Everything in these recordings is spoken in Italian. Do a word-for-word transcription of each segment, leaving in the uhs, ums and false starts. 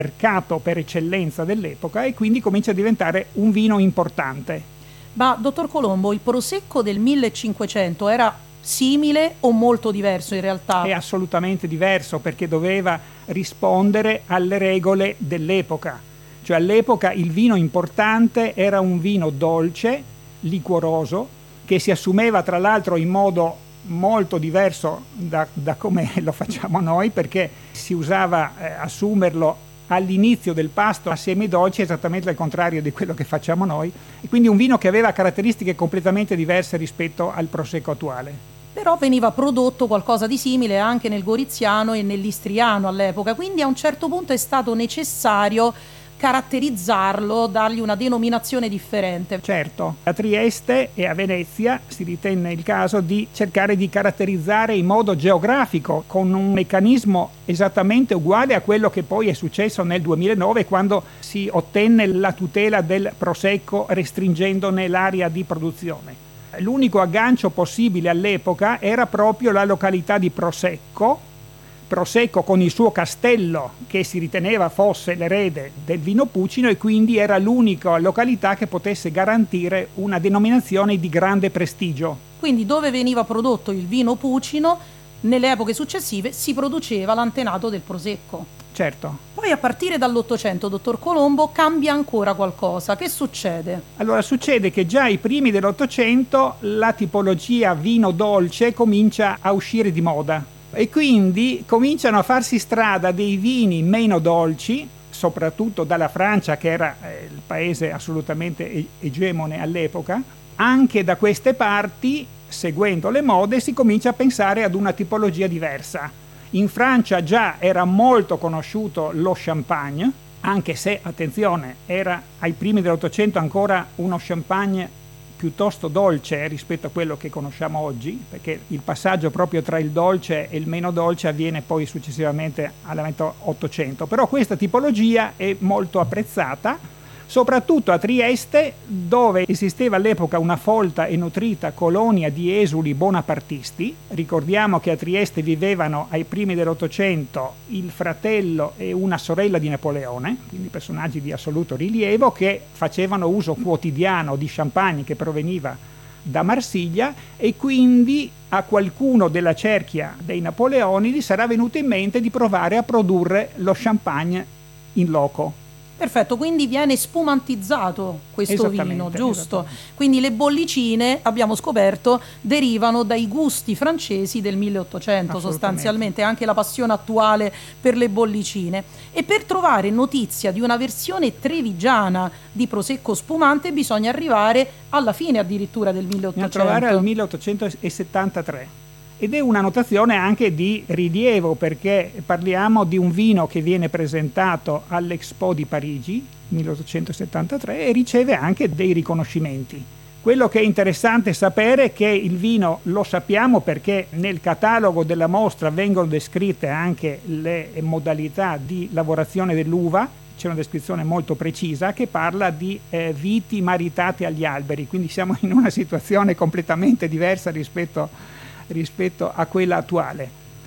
mercato per eccellenza dell'epoca e quindi comincia a diventare un vino importante. Ma, dottor Colombo, il Prosecco del millecinquecento era simile o molto diverso in realtà? È assolutamente diverso perché doveva rispondere alle regole dell'epoca. Cioè all'epoca il vino importante era un vino dolce, liquoroso, che si assumeva tra l'altro in modo molto diverso da, da come lo facciamo noi, perché si usava eh, assumerlo all'inizio del pasto a semi dolci, esattamente al contrario di quello che facciamo noi, e quindi un vino che aveva caratteristiche completamente diverse rispetto al Prosecco attuale. Però veniva prodotto qualcosa di simile anche nel Goriziano e nell'Istriano all'epoca, quindi a un certo punto è stato necessario caratterizzarlo, dargli una denominazione differente. Certo, a Trieste e a Venezia si ritenne il caso di cercare di caratterizzare in modo geografico, con un meccanismo esattamente uguale a quello che poi è successo nel duemilanove, quando si ottenne la tutela del Prosecco restringendone l'area di produzione. L'unico aggancio possibile all'epoca era proprio la località di Prosecco, Prosecco con il suo castello che si riteneva fosse l'erede del vino Pucino, e quindi era l'unica località che potesse garantire una denominazione di grande prestigio. Quindi dove veniva prodotto il vino Pucino, nelle epoche successive si produceva l'antenato del Prosecco. Certo. Poi a partire dall'Ottocento, dottor Colombo, cambia ancora qualcosa. Che succede? Allora succede che già ai primi dell'Ottocento la tipologia vino dolce comincia a uscire di moda. E quindi cominciano a farsi strada dei vini meno dolci, soprattutto dalla Francia, che era eh, il paese assolutamente egemone all'epoca. Anche da queste parti, seguendo le mode, si comincia a pensare ad una tipologia diversa. In Francia già era molto conosciuto lo champagne, anche se, attenzione, era ai primi dell'Ottocento ancora uno champagne piuttosto dolce rispetto a quello che conosciamo oggi, perché il passaggio proprio tra il dolce e il meno dolce avviene poi successivamente all'avvento Ottocento. Però questa tipologia è molto apprezzata, soprattutto a Trieste, dove esisteva all'epoca una folta e nutrita colonia di esuli bonapartisti. Ricordiamo che a Trieste vivevano ai primi dell'Ottocento il fratello e una sorella di Napoleone, quindi personaggi di assoluto rilievo, che facevano uso quotidiano di champagne che proveniva da Marsiglia, e quindi a qualcuno della cerchia dei Napoleonidi sarà venuto in mente di provare a produrre lo champagne in loco. Perfetto, quindi viene spumantizzato questo vino, giusto? Quindi le bollicine, abbiamo scoperto, derivano dai gusti francesi del milleottocento sostanzialmente, anche la passione attuale per le bollicine. E per trovare notizia di una versione trevigiana di Prosecco spumante bisogna arrivare alla fine addirittura del milleottocento. Bisogna trovare al milleottocentosettantatré. Ed è una notazione anche di rilievo, perché parliamo di un vino che viene presentato all'Expo di Parigi milleottocentosettantatré e riceve anche dei riconoscimenti. Quello che è interessante sapere è che il vino lo sappiamo perché nel catalogo della mostra vengono descritte anche le modalità di lavorazione dell'uva. C'è una descrizione molto precisa che parla di eh, viti maritate agli alberi, quindi siamo in una situazione completamente diversa rispetto rispetto a quella attuale.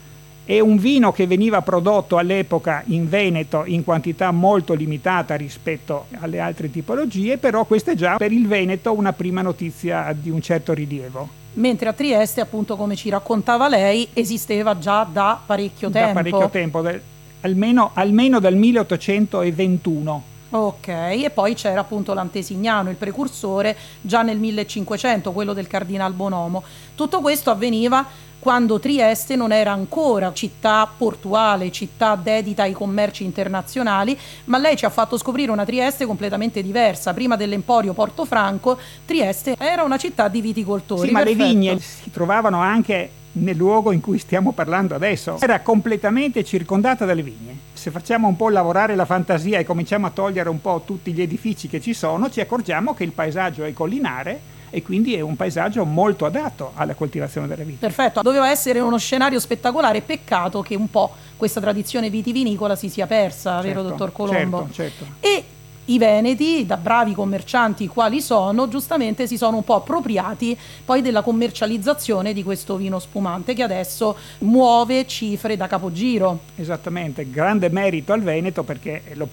È un vino che veniva prodotto all'epoca in Veneto in quantità molto limitata rispetto alle altre tipologie, però questa è già per il Veneto una prima notizia di un certo rilievo. Mentre a Trieste, appunto, come ci raccontava lei, esisteva già da parecchio tempo. Da parecchio tempo, del, almeno, almeno dal milleottocentoventuno. Ok, e poi c'era appunto l'Antesignano, il precursore, già nel millecinquecento, quello del Cardinal Bonomo. Tutto questo avveniva quando Trieste non era ancora città portuale, città dedita ai commerci internazionali, ma lei ci ha fatto scoprire una Trieste completamente diversa. Prima dell'Emporio Portofranco, Trieste era una città di viticoltori. Sì, ma le vigne si trovavano anche nel luogo in cui stiamo parlando adesso. Era completamente circondata dalle vigne. Se facciamo un po' lavorare la fantasia e cominciamo a togliere un po' tutti gli edifici che ci sono, ci accorgiamo che il paesaggio è collinare e quindi è un paesaggio molto adatto alla coltivazione delle viti. Perfetto, doveva essere uno scenario spettacolare, peccato che un po' questa tradizione vitivinicola si sia persa, certo, vero dottor Colombo? Certo, certo. E i veneti, da bravi commercianti quali sono, giustamente si sono un po' appropriati poi della commercializzazione di questo vino spumante, che adesso muove cifre da capogiro. Esattamente, grande merito al Veneto, perché lo